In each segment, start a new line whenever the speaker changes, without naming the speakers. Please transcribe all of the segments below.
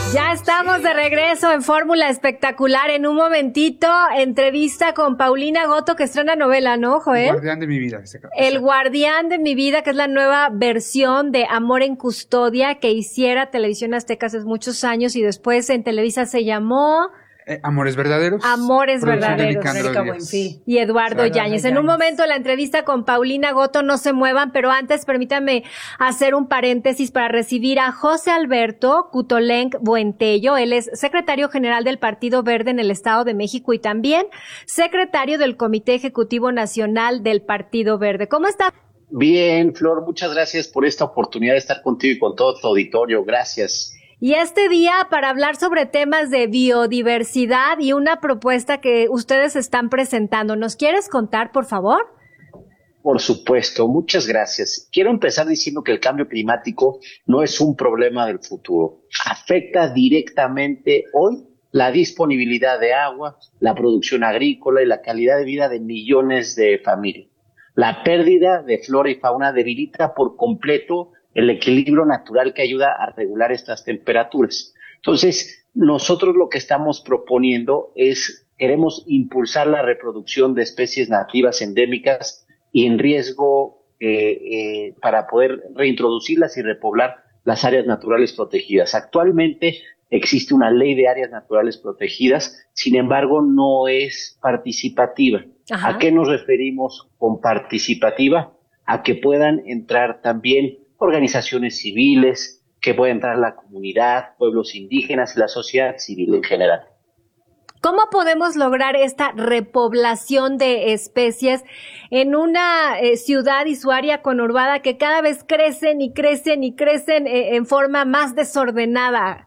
Ya estamos de regreso en Fórmula Espectacular. En un momentito, entrevista con Paulina Goto, que estrena novela, ¿no, Joel?
El guardián de mi vida.
El guardián de mi vida, que es la nueva versión de Amor en Custodia, que hiciera Televisión Azteca hace muchos años y después en Televisa se llamó...
Amores Verdaderos.
Amores Verdaderos.
Erika Buenfil.
Y Eduardo Yáñez. En un momento la entrevista con Paulina Goto, no se muevan, pero antes permítanme hacer un paréntesis para recibir a José Alberto Cutolenc Buentello. Él es secretario general del Partido Verde en el Estado de México y también secretario del Comité Ejecutivo Nacional del Partido Verde. ¿Cómo está?
Bien, Flor, muchas gracias por esta oportunidad de estar contigo y con todo tu auditorio. Gracias.
Y este día para hablar sobre temas de biodiversidad y una propuesta que ustedes están presentando. ¿Nos quieres contar, por favor?
Por supuesto, muchas gracias. Quiero empezar diciendo que el cambio climático no es un problema del futuro. Afecta directamente hoy la disponibilidad de agua, la producción agrícola y la calidad de vida de millones de familias. La pérdida de flora y fauna debilita por completo el equilibrio natural que ayuda a regular estas temperaturas. Entonces, nosotros lo que estamos proponiendo queremos impulsar la reproducción de especies nativas endémicas y en riesgo para poder reintroducirlas y repoblar las áreas naturales protegidas. Actualmente existe una ley de áreas naturales protegidas, sin embargo, no es participativa.
Ajá.
¿A qué nos referimos con participativa? A que puedan entrar también organizaciones civiles, que pueda entrar la comunidad, pueblos indígenas y la sociedad civil en general.
¿Cómo podemos lograr esta repoblación de especies en una ciudad y su área conurbada que cada vez crecen y crecen y crecen en forma más desordenada?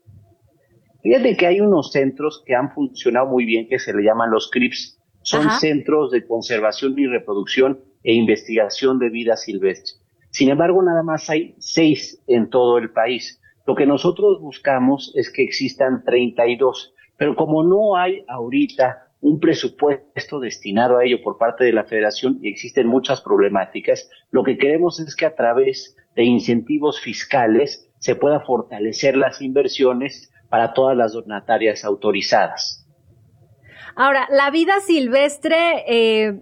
Fíjate que hay unos centros que han funcionado muy bien que se le llaman los CRIPS. Son
Ajá.
Centros de Conservación y Reproducción e Investigación de Vida Silvestre. Sin embargo, nada más hay 6 en todo el país. Lo que nosotros buscamos es que existan 32, pero como no hay ahorita un presupuesto destinado a ello por parte de la Federación y existen muchas problemáticas, lo que queremos es que a través de incentivos fiscales se pueda fortalecer las inversiones para todas las donatarias autorizadas.
Ahora, la vida silvestre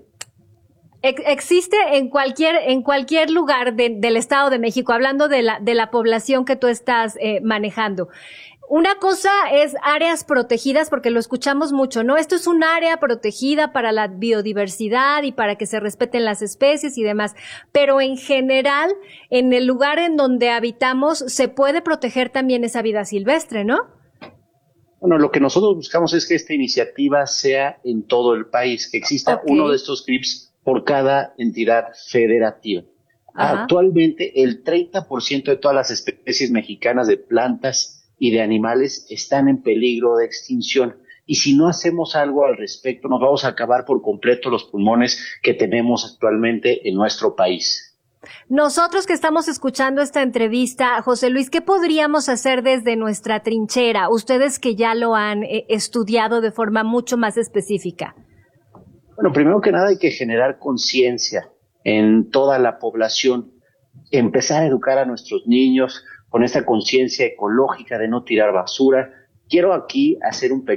existe en cualquier lugar del Estado de México, hablando de la población que tú estás manejando. Una cosa es áreas protegidas, porque lo escuchamos mucho, ¿no? Esto es un área protegida para la biodiversidad y para que se respeten las especies y demás. Pero en general, en el lugar en donde habitamos, se puede proteger también esa vida silvestre, ¿no?
Bueno, lo que nosotros buscamos es que esta iniciativa sea en todo el país, que exista uno de estos CRIPS por cada entidad federativa.
Ajá.
Actualmente, el 30% de todas las especies mexicanas de plantas y de animales están en peligro de extinción. Y si no hacemos algo al respecto, nos vamos a acabar por completo los pulmones que tenemos actualmente en nuestro país.
Nosotros que estamos escuchando esta entrevista, José Luis, ¿qué podríamos hacer desde nuestra trinchera? Ustedes que ya lo han estudiado de forma mucho más específica.
Bueno, primero que nada hay que generar conciencia en toda la población, empezar a educar a nuestros niños con esta conciencia ecológica de no tirar basura. Quiero aquí hacer un pequeño